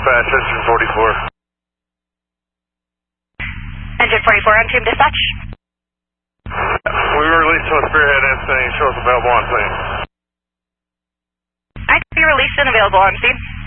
dispatch, engine 44. Engine 44 on team dispatch. We were released to a spearhead incident. Show us available on scene. I can be released and available on scene.